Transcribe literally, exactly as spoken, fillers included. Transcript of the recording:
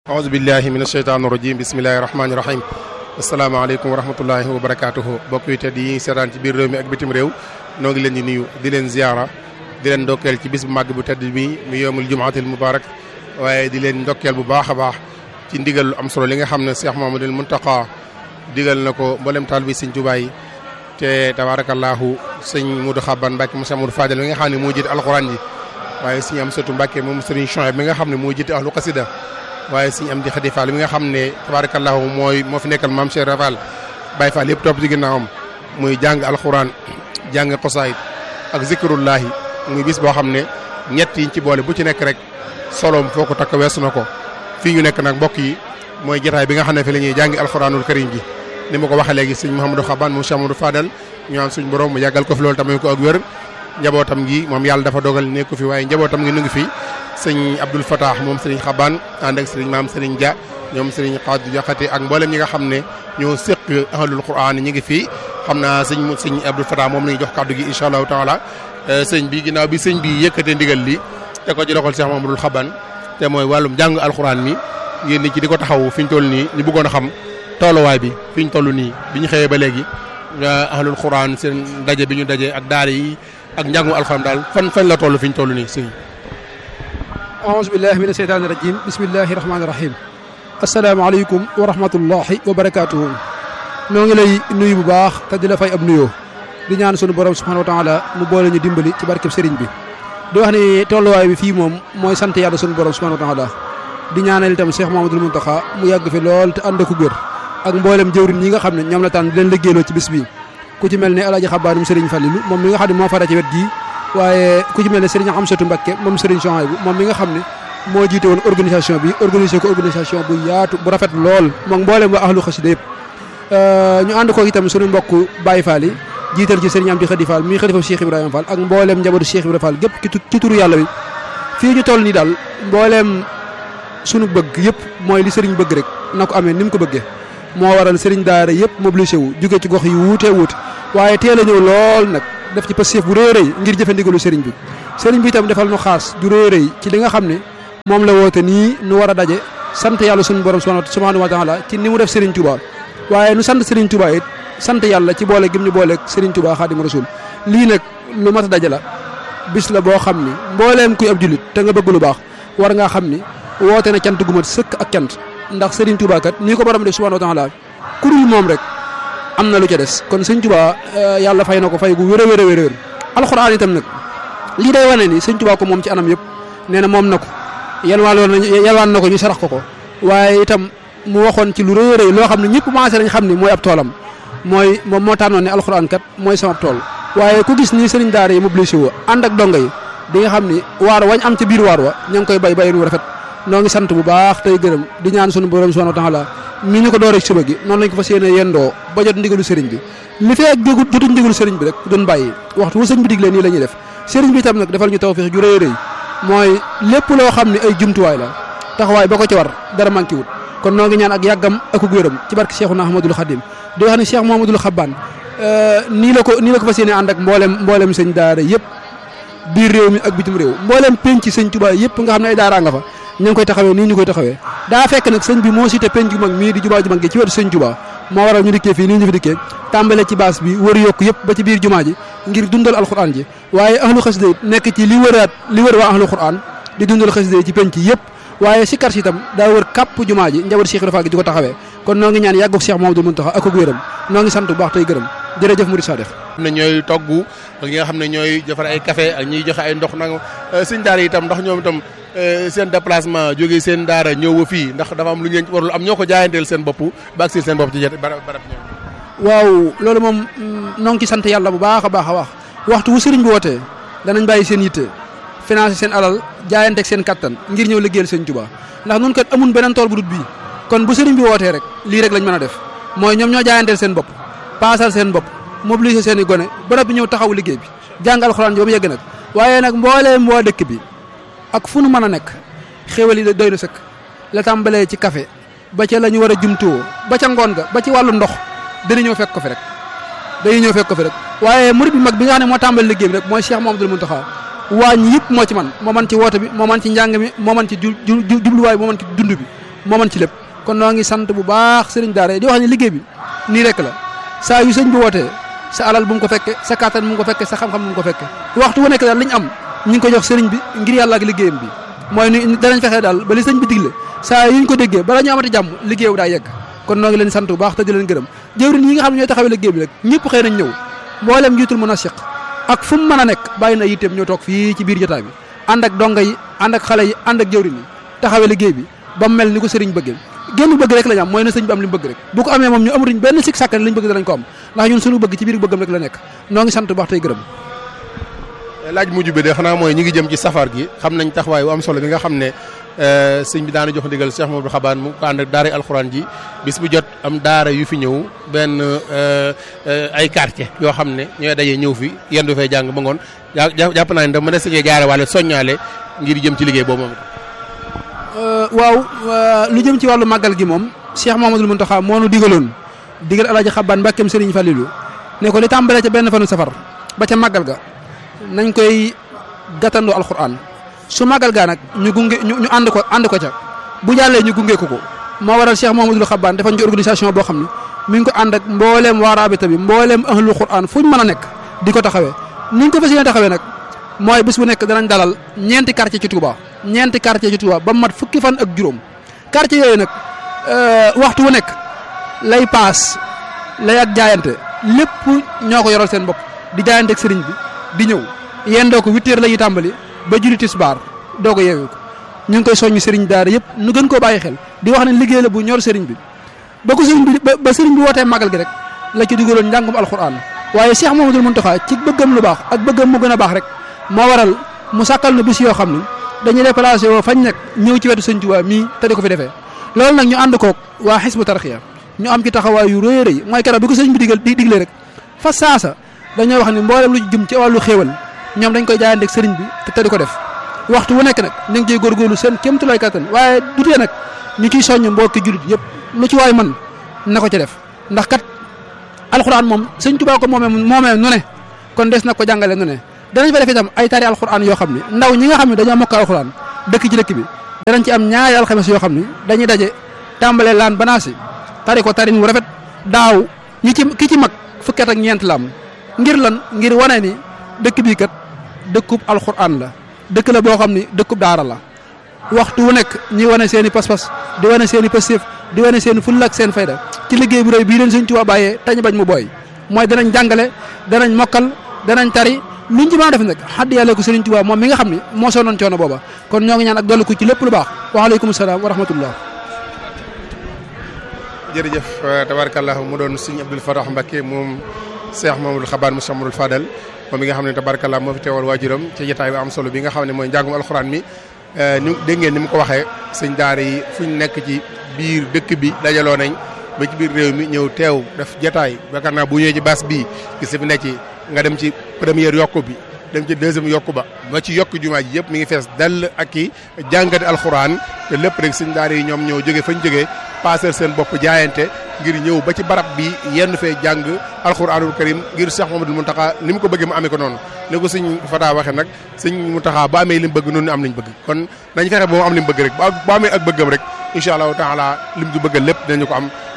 aouzu billahi min asheytaan irajim bismillahi rahmaani rahim asalaamaaleykum wa rahmatullahi wa barakatuhu bokk yi tedd yi seetaan ci biir réew mi ak bitim réew noo ngi leen di nuyu di leen ziyaara di leen ndokkeel ci bis bu màgg bu tedd bi mu yoomul jumaatil mubarak waaye di leen ndokkeel bu baax a baax ci ndigal lu am solo li nga xam ne Cheikh Mouhamadoul Mountakha digal na ko mboolem taal bi sëñ Tuubaa yi te tabaarakallaahu sëñ Modou Xaban Mbacke Moussa Modou Fadel mi nga xam ne moo jiite alxuraan ji waaye sëñ am sëtu Mbacke moom sëriñ Chouaib mi nga xam ne moo jiite ahlu xasida waaye sëñ am di Xadi Fall mi nga xam ne tabaarakallaahu mooy moo fi nekkal maam Cheikh Rafal Baye Fall yëpp topp ci ginnaawam muy jàng alxuraan jàng xosaayit ak zikrullahi muy bis boo xam ne ñett yiñ ci boole bu ci nekk rek soloom foo ko takk weesu na ko fii ñu nekk nag mbokk yi mooy jotaay bi nga xam ne fi la ñuy jàngi alxuraanul karim gi ni ma ko waxee léegi sëñ Mouhamadou Xaban mu Cheikh Modou Fadal ñu naan suñ borom mu yàggal ko fi loolu tamit ko ak wér njabootam gi moom yàlla dafa dogal nekku fi waaye njabootam gi nu ngi fi sëñ Abdoul Fatah moom sëriñ Xaban ànd ak sëriñ maam sëriñ Dia ñoom sëriñ Xaadu Jaxate ak mboolem ñi nga xam ne ñoo séq ahlul quran ñi ngi fii xam naa sëñ sëñ Abdoul Fatah moom la ñu jox kàddu gi incha allahu taala sëñ bi ginnaaw bi sëñ bi yëkkatee ndigal li te ko ci loxol Cheikh Mouhamadoul Xaban te mooy wàllum jàng alxuraan mi yéen ni ci di ko taxaw fi ñu toll nii ñu bëggoon a xam tooluwaay bi fi ñu toll nii bi ñu xëyee ba léegi ahlul quran seen daje bi ñu daje ak daara yi ak njàngu alxuraan daal fan fan la toll fi ñu toll nii sëñ aouzu billahi mina sheytaani rajim bismillahi rahmaani rahim asalaamaaleykum wa rahmatullahi wa barakaatuhu noo ngi lay nuyu bu baax te di la fay ab nuyoo di ñaan sunu borom subhanahu wa taala mu boole ñu dimbali ci barkeb sëriñ bi di wax ni tolluwaay bi fii moom mooy sant yàlla sunu borom subhanahu wa taala di ñaanal itam Cheikh Mouhamadoul Mountakha mu yàgg fi lool te ànd ak wér ak mboolem jëwrin ñi nga xam ne ñoom la tànn di leen liggéeyloo ci bis bi ku ci mel ne Alaaji Xabaanum Sëriñ Fallilu moom mi nga xam ne moo fara ci wet gii waaye ku ci mel ne Sëriñ Amsatu Mbakke moom Sëriñ Chouaïbou moom mi nga xam ne moo jiite woon organisation bi organisé ko organisation bu yaatu bu rafet lool moom mboolem waa ahlu xasida yëpp ñu ànd ko itam suñu mbokk Baye Fall yi jiital ci Sëriñ Amdi Xadi Fall mi xalifa Cheikh Ibrahima Fall ak mboolem njabootu Cheikh Ibrahima Fall gépp ci turu yàlla bi fii ñu toll nii daal mboolem sunu bëgg yëpp mooy li sëriñ bëgg rek na ko amee ni mu ko bëggee moo waral sëriñ daara yëpp mobilisé wu jóge ci gox yi wuutee wuute waaye teel a ñëw lool nag def ci passif bu rëy rëy ngir jëfe ndigalu sëriñ bi sëriñ bi itam defal nu xaas du rëy rëy ci li nga xam ne moom la woote nii nu war a daje sant yàlla sunu borom subhanahu wa taala ci ni mu def sëriñ Touba waaye nu sant sëriñ Touba it sant yàlla ci boole gim ñu booleeg sëriñ Touba Xaadimu Rasuul lii nag lu mat a daje la bis la boo xam ni mbooleem kuy ab jullit te nga bëgg lu baax war ngaa xam ni woote na cant gu mat sëkk ak cant ndax Serigne Touba kat nii ko borom def subhanahu wa taala ku dul moom rek am na lu ca des kon Serigne Touba yàlla fay na ko fay gu wér a wér a wér wér alxuraan itam nag lii day wane ni Serigne Touba ko moom ci anam yëpp nee na moom na ko yalwaan na yalwaan na ko ñu sarax ko ko waaye itam mu waxoon ci lu rëy a rëy loo xam ne ñëpp commencé nañ xam ni mooy ab toolam mooy moom moo tànnoon ne alxuraan kat mooy sama tool waaye ku gis nii Serigne daara yi mobilisé wu ànd ak donga yi di nga xam ni waar wañ am ca biir waar wa ña ngi koy bay bayin wu rafet noo ngi sant bu baax tey gërëm di ñaan sunu borom subhanahu wa taala mi ñu ko door ak suba gi noonu lañ ko fas yéene yendoo ba jot ndigalu sëriñ bi li fee ak jógut jotuñ ndigalu sëriñ bi rek duñ bàyyi waxtu wu sëriñ bi diglee nii la ñuy def sëriñ bi itam nag defal ñu tawfeex ju rëy rëy mooy lépp loo xam ne ay jumtuwaay la taxawaay ba ko ci war dara manqué wut kon noo ngi ñaan ak yàggam ak wéram ci barke Cheikhuna Ahmadoul Khadim di wax ne Cheikh Mouhamadoul Xaban nii la ko nii la ko fas yéene ànd ak mboolem mboolem sëñ daara yëpp biir réew mi ak bitim réew mboolem penc sëñ Tuubaa yëpp nga xam ne ay daaraa nga fa ñu ngi koy taxawee nii ñu koy taxawee daa fekk nag sëñ bi moo cité penc mag mii di jumaa ju mag gi ci wetu sëñ Tuubaa moo waral ñu dikkee fii nii ñu fi dikkee tàmbale ci baas bi wër yokk yëpp ba ci biir jumaa ji ngir dundal alxuraan ji waaye ahlu xasida yi nekk ci li wëraat li wër waa ahlu xuraan di dundal xasida yi ci penc yëpp waaye si kar si itam daa wër kàpp jumaa ji njaboot Cheikh Rafa gi di ko taxawee kon noo ngi ñaan yàggu Cheikh Mouhamadoul Mountakha ak wéram noo ngi sant bu baax tey gërëm jërëjëf Murid Sadex xam ne ñooy togg ak ñi nga xam ne ñooy defar ay café ak ñiy joxe ay ndox nag sëñ daara itam ndax ñoom itam seen déplacement jógee seen daara ñëw ba fii ndax dafa am lu ngeen warul am ñoo ko jaayanteel seen bopp ba agsi seen bopp ci barab barab ñoom waaw loolu moom noo ngi ci sant yàlla bu baax a baax a wax waxtu wu sëriñ bi wootee danañ bàyyi seen yitte financé seen alal jaayanteeg seen kattan ngir ñëw liggéeyal sëñ Tuubaa ndax nun kat amun beneen tool bu dut bii kon bu sëriñ bi wootee rek lii rek lañ mën a def mooy ñoom ñoo jaayanteel seen bopp paasal seen bopp mobiliser seen i gone ba noppi ñëw taxawu liggéey bi jàng alxuraan ji ba mu yegg nag waaye nag mbooleem waa dëkk bi ak fu nu mën a nekk xéwal yi doy na sëkk la tàmbalee ci café ba ca la ñu war a jumtuwoo ba ca ngoon ga ba ci wàllu ndox dana ñëw fekk ko fi rek dañuy ñëw fekk ko fi rek waaye murid bi mag bi nga xam ne moo tàmbali liggéey bi rek mooy Cheikh Mouhamadoul Mountakha waañ yëpp moo ci man moo man ci woote bi moo man ci njàng mi moo man ci jubluwaay moo man ci dund bi moo mën ci lépp kon noo ngi sant bu baax sëriñ daara di wax ne liggéey bi nii rek la saa yu sëñ bi wootee sa alal bu mu ko fekke sa kàttan bu mu ko fekke sa xam-xam bu mu ko fekke waxtu wu nekk daal li ñu am ñu ngi ko jox sëriñ bi ngir yàlla ak liggéeyam bi mooy ni danañ fexe daal ba li sëñ bi digle saa yu ñu ko déggee bala ñu amati jàmm liggéeyu daa yegg kon noo ngi leen sant bu baax te di leen gërëm jëwriñ yi nga xam ne ñooy taxawee liggéey bi rek ñëpp xëy nañ ñëw mboolem njiitul munasiq ak fu mu mën a nekk bàyyi na yitteem ñoo toog fii ci biir jotaay bi ànd ak donga yi ànd ak xale yi ànd ak jëwriñ yi taxawee liggéey bi ba mu mel ni ko sëriñ bëggee génn bëgg rek la ñu am mooy na sëñ bi am li mu bëgg rek bu ko amee moom ñu amatuñ benn sikk sàkk ne li ñu bëgg danañ ko am ndax ñun suñu bëgg ci biir bëggam rek la nekk noo ngi sant bu baax tey gërëm laaj mujj bi de xanaa mooy ñu ngi jëm ci safar gi xam nañ taxawaay bu am solo bi nga xam ne sëñ bi daana jox ndigal Cheikh Mamadou Xabaan mu ko ànd ak daara alxuraan ji bis bu jot am daara yu fi ñëw benn ay quartier yoo xam ne ñooy dajee ñëw fi yendu fay jàng ba ngoon jàpp naa ne da mën a sigee jaare wàlle soññaale ngir jëm ci liggéey boobu moom waaw lu jëm ci wàllu màggal gi moom Cheikh Mamadou Mountakha moo nu digaloon digal alaaji Xabaan Mbàkkeem Sëriñ Falilu ne ko li tàmbalee ca benn fanu safar ba ca màggal ga nañ koy gàttandoo alxuraan su màggal gaa nag ñu gunge ñu ñu ànd ko ànd ko ca bu jàllee ñu gunge ko ko moo waral Cheikh Mamadou Xabaan defañ ci organisation boo xam ne mi ngi ko ànd ak mbooleem waa raabita bi mbooleem ahlul quraan fu ñu mën a nekk di ko taxawee ni ñu ko fas yéene taxawee nag mooy bis bu nekk danañ dalal ñeenti quartier ci Touba ñeenti quartier ci Touba ba mat fukki fan ak juróom quartier yooyu nag waxtu wu nekk lay paas lay ak jaayante lépp ñoo ko yoral seen bopp di jaayante ak sëriñ bi di ñëw yendoo ko huit heures la ñuy tàmbali ba julli tisbaar doo ko yeewee ko ñu ngi koy soññu sëriñ daara yëpp nu gën koo bàyyi xel di wax ne liggéey la bu ñor sëriñ bi ba ko sëriñ bi ba sëriñ bi wootee màggal gi rek la ci dugaloon njàngum alxuraan waaye Cheikh Mamadou Mountakha ci bëggam lu baax ak bëggam mu gën a baax rek moo waral mu sàkkal na bis yoo xam ne dañuy déplacé woo fañ nekk ñëw ci wetu sëñ Tuubaa mii te di ko fi defee loolu nag ñu ànd koog waa Hizbut Tarqiyyah ñu am ci taxawaay yu rëy rëy mooy keroog bi ko sëñ bi digal di digle rek fa saasa dañoo wax ne mboolem lu jëm ci wàllu xéewal ñoom dañ koy jaayante ak sëriñ bi te di ko def waxtu wu nekk nag ñu ngi ciy góorgóorlu seen kéemtulaay kattan waaye du tee nag ñu ciy soññ mbokki jullit yëpp lu ci waay mën na ko ci def ndax kat alxuraan moom sëñ Tuubaa ko moomee moomee nu ne kon des na ko jàngale nu ne danañ fa def itam ay tari alxuraan yoo xam ne ndaw ñi nga xam ne dañoo mokk alxuraan dëkk ci dëkk bi danañ ci am ñaari alxames yoo xam ne dañuy daje tàmbalee laan banaasi tari ko tarin wu rafet daaw ñi ci ki ci mag fukket ak ñeent la am ngir lan ngir wane ni dëkk bii kat dëkkub alxuraan la dëkk la boo xam ni dëkkub daara la waxtu wu nekk ñi wane seen i pas-pas di wane seen i pastéef di wane seen i fulla ak seen fayda ci liggéey bu rëy bii leen Sëñ Tuubaa bàyyee tañ bañ mu booy mooy danañ jàngale danañ mokkal danañ tari luñ ci mën a def nag xadd yàlla ko Sëriñ Tuubaa moom mi nga xam ni moo soonoon coono booba kon ñoo ngi ñaan ak dolli ko ci lépp lu baax waaleykum salaam wa rahmatullah jërëjëf tabarakallah mu doon Sëriñ Abdul Fatah Mbacké moom Cheikh Mamadou Xabaan mu Cheikh Fadal moom mi nga xam ne tabarakallah moo fi teewal waajuram ci jotaay bi am solo bi nga xam ne mooy njàngum alxuraan mi ni dégg ngeen ni mu ko waxee sëñ daara yi fu ñu nekk ci biir dëkk bi dajaloo nañ ba ci biir réew mi ñëw teew def jotaay yaakaar naa bu ñëwee ci baas bii gis fi ne ci nga dem ci première yokku bi dem ci deuxième yokku ba ba ci yokku jumaa ji yëpp mi ngi fees dell ak i jàngati alxuraan te lépp rek sëñ daara yi ñoom ñëw jóge fañ jógee passer seen bopp jaayante ngir ñëw ba ci barab bi yenn fee jàng alxuraanul karim ngir Cheikh Mamadou Mountakha ni mu ko bëggee mu amee ko noonu ni ko sëñ Fata waxee nag sëñ Mountakha ba amee li mu bëgg noonu am nañ bëgg kon nañ fexe ba mu am li mu bëgg rek ba amee ak bëggam rek incha allahu taala li mu bëgg lépp dinañu ko am